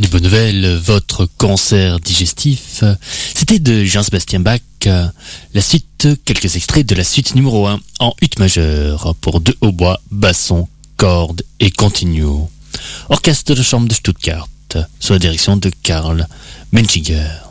bonne nouvelle, votre cancer digestif. C'était de Jean-Sébastien Bach. La suite, quelques extraits de la suite numéro 1 en ut majeur pour deux hautbois, basson, cordes et continuo. Orchestre de chambre de Stuttgart, sous la direction de Karl Menchinger.